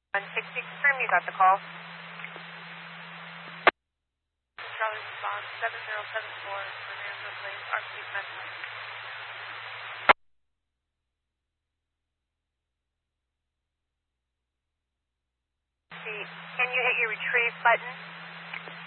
160, confirm you got the call. Charlie response 7074, Fernando Place, RC Metro. See, can you hit your retrieve button?